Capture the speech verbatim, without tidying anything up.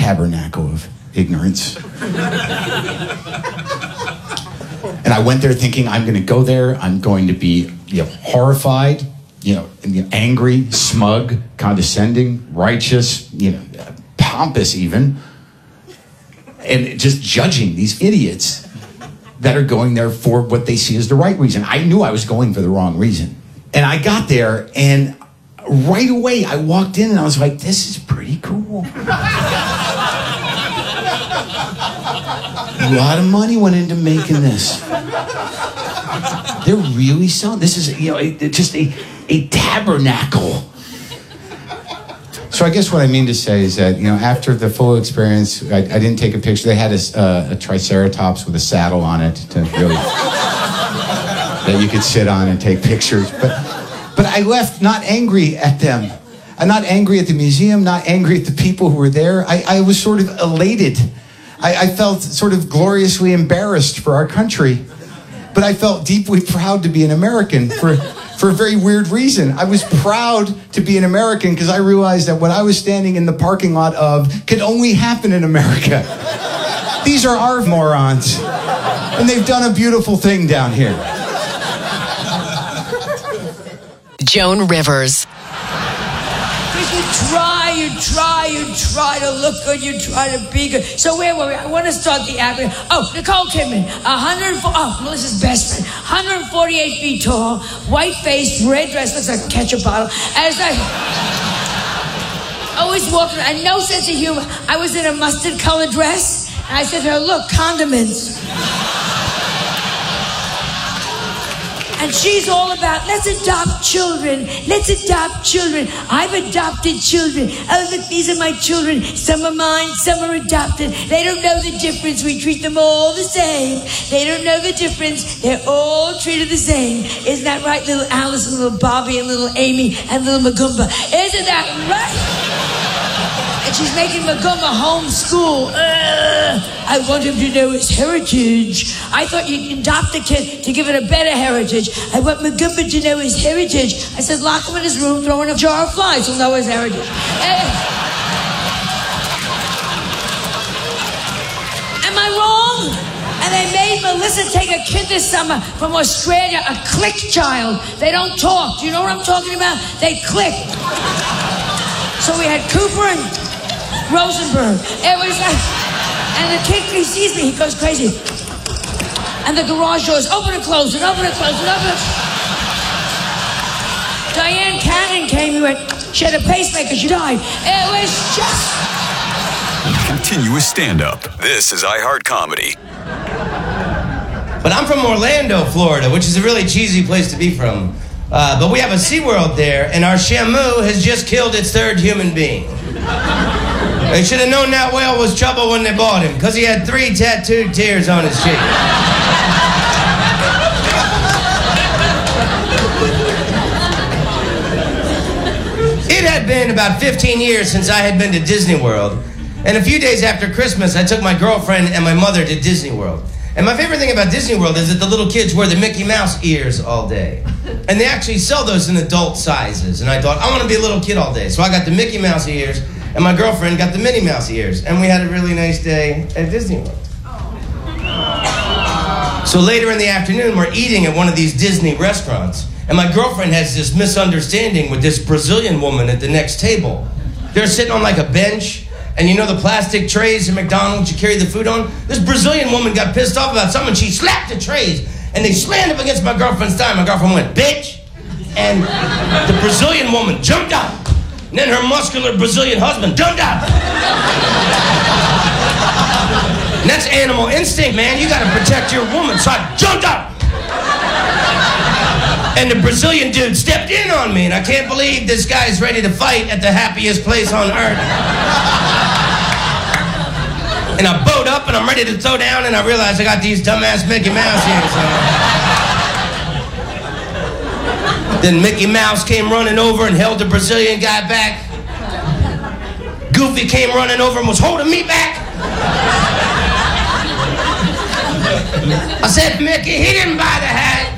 tabernacle of ignorance. And I went there thinking, I'm going to go there, I'm going to be, you know, horrified, you know, angry, smug, condescending, righteous, you know, pompous even, and just judging these idiots that are going there for what they see as the right reason. I knew I was going for the wrong reason. And I got there, and right away I walked in and I was like, this is pretty cool. A lot of money went into making this. They're really selling. This is, you know, a, just a, a tabernacle. So I guess what I mean to say is that, you know, after the full experience, I, I didn't take a picture. They had a, uh, a triceratops with a saddle on it to really that you could sit on and take pictures. But but I left not angry at them. I'm not angry at the museum, not angry at the people who were there. I, I was sort of elated. I, I felt sort of gloriously embarrassed for our country. But I felt deeply proud to be an American for... For a very weird reason. I was proud to be an American because I realized that what I was standing in the parking lot of could only happen in America. These are our morons. And they've done a beautiful thing down here. Joan Rivers. You try, you try, you try to look good, you try to be good. So where were we? I want to start the acronym. Oh, Nicole Kidman, one hundred four, oh, Melissa's best friend, one hundred forty-eight feet tall, white face, red dress, looks like a ketchup bottle. As I always walking, and no sense of humor. I was in a mustard colored dress, and I said to her, look, condiments. And she's all about, let's adopt children. Let's adopt children. I've adopted children. Oh, look, these are my children. Some are mine, some are adopted. They don't know the difference. We treat them all the same. They don't know the difference. They're all treated the same. Isn't that right, little Alice and little Bobby and little Amy and little Magumba? Isn't that right? And she's making Magumba homeschool. Uh, I want him to know his heritage. I thought you'd adopt the kid to give it a better heritage. I want Magumba to know his heritage. I said, lock him in his room, throw in a jar of flies, he'll know his heritage. Uh, am I wrong? And they made Melissa take a kid this summer from Australia, a click child. They don't talk. Do you know what I'm talking about? They click. So we had Cooper and Rosenberg. It was like, and the kid, he sees me, he goes crazy. And the garage doors open and close and open and close and open and... Diane Cannon came, he went, she had a pacemaker, she died. It was just... Continuous stand-up. This is iHeart Comedy. But I'm from Orlando, Florida, which is a really cheesy place to be from. Uh, but we have a SeaWorld there, and our Shamu has just killed its third human being. They should have known that whale was trouble when they bought him, because he had three tattooed tears on his cheek. It had been about fifteen years since I had been to Disney World, and a few days after Christmas, I took my girlfriend and my mother to Disney World. And my favorite thing about Disney World is that the little kids wear the Mickey Mouse ears all day. And they actually sell those in adult sizes. And I thought, I want to be a little kid all day. So I got the Mickey Mouse ears, and my girlfriend got the Minnie Mouse ears. And we had a really nice day at Disney World. So later in the afternoon, we're eating at one of these Disney restaurants. And my girlfriend has this misunderstanding with this Brazilian woman at the next table. They're sitting on like a bench. And you know the plastic trays at McDonald's you carry the food on? This Brazilian woman got pissed off about something. She slapped the trays, and they slammed up against my girlfriend's thigh. My girlfriend went, bitch. And the Brazilian woman jumped up. And then her muscular Brazilian husband jumped up. And that's animal instinct, man. You got to protect your woman. So I jumped up. And the Brazilian dude stepped in on me, and I can't believe this guy's ready to fight at the happiest place on earth. And I bowed up, and I'm ready to throw down, and I realized I got these dumbass Mickey Mouse ears on. Then Mickey Mouse came running over and held the Brazilian guy back. Goofy came running over and was holding me back. I said, Mickey, he didn't buy the hat.